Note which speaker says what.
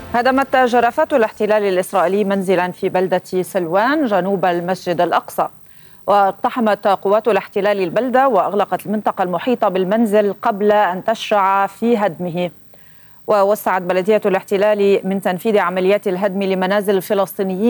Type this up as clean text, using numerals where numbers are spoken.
Speaker 1: هدمت جرافات الاحتلال الإسرائيلي منزلا في بلدة سلوان جنوب المسجد الأقصى، واقتحمت قوات الاحتلال البلدة وأغلقت المنطقة المحيطة بالمنزل قبل أن تشرع في هدمه. ووسعت بلدية الاحتلال من تنفيذ عمليات الهدم لمنازل الفلسطينيين